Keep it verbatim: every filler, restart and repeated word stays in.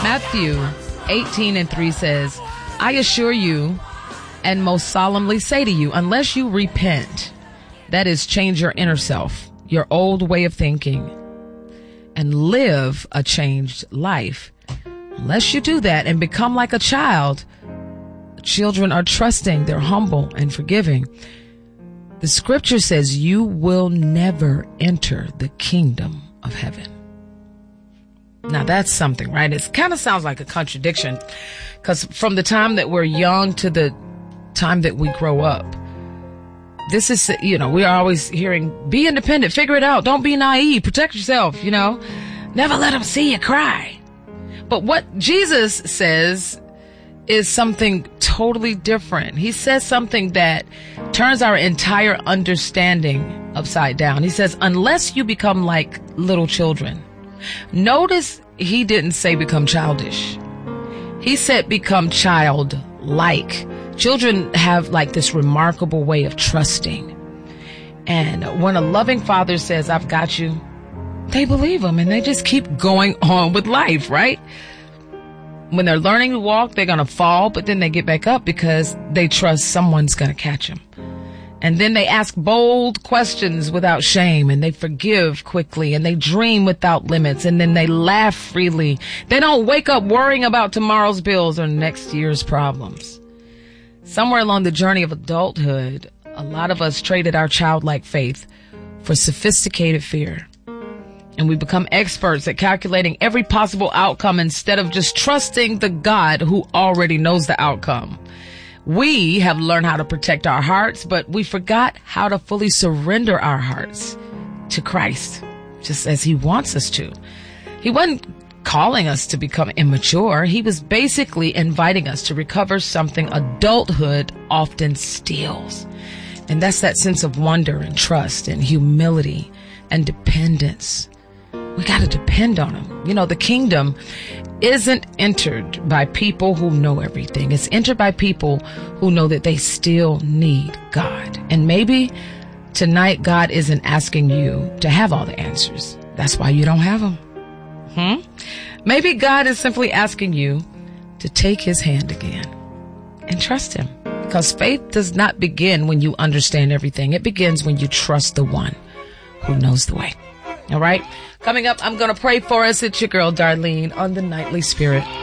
Matthew eighteen and three says, I assure you and most solemnly say to you, unless you repent, that is, change your inner self, your old way of thinking, and live a changed life. Unless you do that and become like a child, children are trusting, they're humble and forgiving. The scripture says you will never enter the kingdom of heaven. Now that's something, right? It kind of sounds like a contradiction, because from the time that we're young to the time that we grow up, this is, you know, we're always hearing, be independent, figure it out, don't be naive, protect yourself, you know, never let them see you cry. But what Jesus says is something totally different. He says something that turns our entire understanding upside down. He says, unless you become like little children. Notice he didn't say become childish. He said become childlike. Children have like this remarkable way of trusting. And when a loving father says, I've got you, they believe him and they just keep going on with life, right? When they're learning to walk, they're going to fall, but then they get back up because they trust someone's going to catch them. And then they ask bold questions without shame, and they forgive quickly, and they dream without limits, and then they laugh freely. They don't wake up worrying about tomorrow's bills or next year's problems. Somewhere along the journey of adulthood, a lot of us traded our childlike faith for sophisticated fear. And we become experts at calculating every possible outcome instead of just trusting the God who already knows the outcome. We have learned how to protect our hearts, but we forgot how to fully surrender our hearts to Christ, just as he wants us to. He wasn't calling us to become immature. He was basically inviting us to recover something adulthood often steals. And that's that sense of wonder and trust and humility and dependence. We got to depend on him. You know, the kingdom isn't entered by people who know everything. It's entered by people who know that they still need God. And maybe tonight God isn't asking you to have all the answers. That's why you don't have them. Hmm? Maybe God is simply asking you to take his hand again and trust him. Because faith does not begin when you understand everything. It begins when you trust the one who knows the way. All right. Coming up, I'm going to pray for us. It's your girl, Darlene, on the Nightly Spirit.